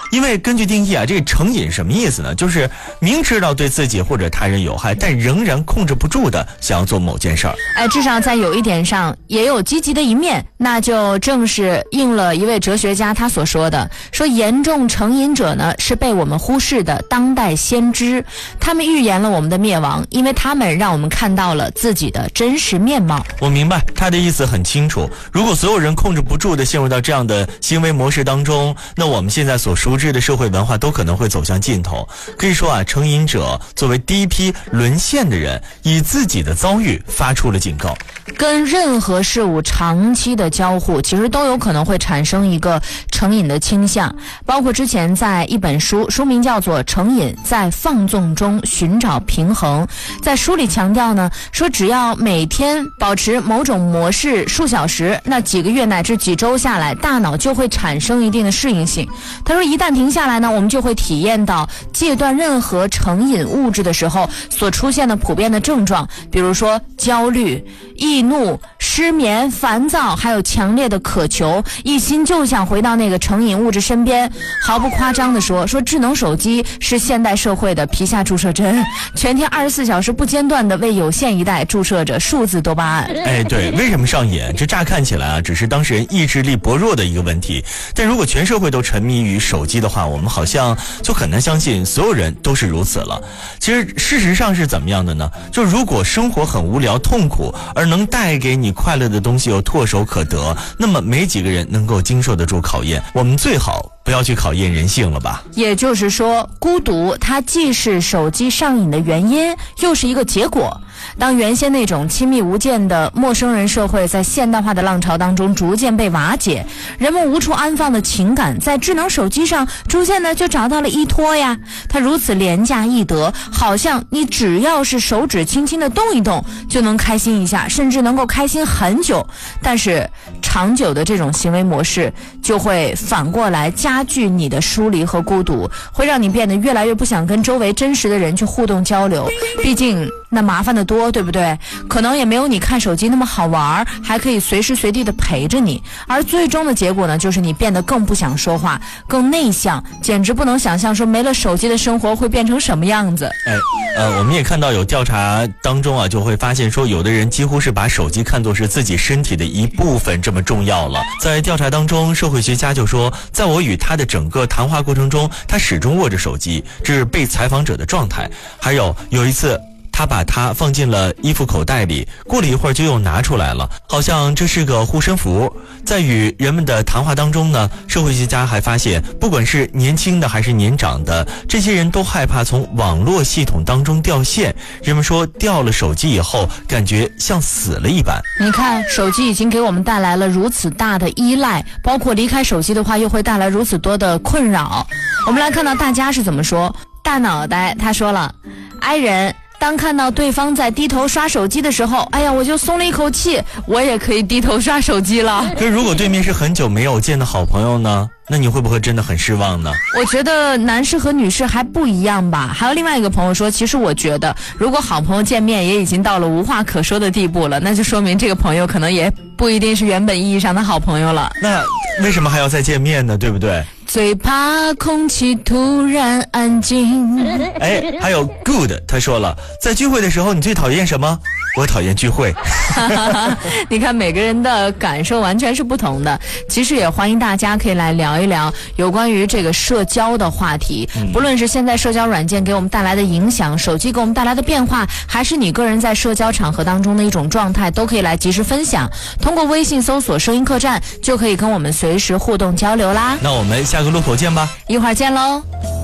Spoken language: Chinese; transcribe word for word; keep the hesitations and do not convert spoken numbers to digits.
因为根据定义啊，这个成瘾什么意思呢？就是明知道对自己或者他人有害，但仍然控制不住的想要做某件事儿。 哎，至少在有一点上也有积极的一面，那就正是应了一位哲学家他所说的，说严重成瘾者呢是被我们忽视的当代先知，他们预言了我们的灭亡，因为他们让我们看到了自己的真实面貌。 我明白他的意思很清楚，如果所有人控制不住的陷入到这样的行为模式当中，那我们现在所熟知的社会文化都可能会走向尽头。可以说啊，成瘾者作为第一批沦陷的人，以自己的遭遇发出了警告。 跟任何事物长期的交互，其实都有可能会产生一个成瘾的倾向，包括之前在一本书，书名叫做《成瘾在放纵中寻找平衡》，在书里强调呢，说只要每天保持某种模式数小时，那几个月乃至几周下来，大脑就会产生一定的适应性。他说一旦停下来呢，我们就会体验到戒断任何成瘾物质的时候所出现的普遍的症状，比如说焦虑、易怒、失眠、烦躁，还有强烈的渴求，一心就想回到那个成瘾物质身边。毫不夸张地说，说智能手机是现代社会的皮下注射针，全天二十四小时不间断地为有限一代注射着数字多巴胺。 哎，对，为什么上瘾？这乍看起来啊，只是当事人意志力薄弱的一个问题。但如果全社会都沉迷于手机的话，我们好像就很难相信所有人都是如此了。其实事实上是怎么样的呢？就如果生活很无聊痛苦，而能带给你快乐的东西又唾手可得，那么没几个人能够经受得住考验。我们最好不要去考验人性了吧。 也就是说，孤独它既是手机上瘾的原因，又是一个结果。当原先那种亲密无间的陌生人社会在现代化的浪潮当中逐渐被瓦解，人们无处安放的情感在智能手机上逐渐的就找到了依托呀。它如此廉价易得，好像你只要是手指轻轻的动一动就能开心一下，甚至能够开心很久。但是长久的这种行为模式就会反过来加剧你的疏离和孤独，会让你变得越来越不想跟周围真实的人去互动交流。毕竟那麻烦的多，对不对？可能也没有你看手机那么好玩，还可以随时随地的陪着你。而最终的结果呢，就是你变得更不想说话，更内向，简直不能想象说没了手机的生活会变成什么样子。 哎，呃，我们也看到有调查当中啊，就会发现说，有的人几乎是把手机看作是自己身体的一部分这么重要了。在调查当中，社会学家就说，在我与他的整个谈话过程中，他始终握着手机，这是被采访者的状态。还有有一次，他把它放进了衣服口袋里，过了一会儿就又拿出来了，好像这是个护身符。在与人们的谈话当中呢，社会学家还发现，不管是年轻的还是年长的，这些人都害怕从网络系统当中掉线。人们说掉了手机以后，感觉像死了一般。 你看，手机已经给我们带来了如此大的依赖，包括离开手机的话又会带来如此多的困扰。我们来看到大家是怎么说。大脑袋他说了， I 人当看到对方在低头刷手机的时候，哎呀，我就松了一口气，我也可以低头刷手机了。 可是如果对面是很久没有见的好朋友呢，那你会不会真的很失望呢？ 我觉得男士和女士还不一样吧。还有另外一个朋友说，其实我觉得如果好朋友见面也已经到了无话可说的地步了，那就说明这个朋友可能也不一定是原本意义上的好朋友了。 那为什么还要再见面呢？对不对？ 最怕空气突然安静。 哎，还有 good 他说了，在聚会的时候你最讨厌什么？我讨厌聚会。 你看每个人的感受完全是不同的。其实也欢迎大家可以来聊一聊有关于这个社交的话题、嗯、不论是现在社交软件给我们带来的影响，手机给我们带来的变化，还是你个人在社交场合当中的一种状态，都可以来及时分享。通过微信搜索声音客栈就可以跟我们随时互动交流啦。 那我们下个路口见吧， 一会儿见喽。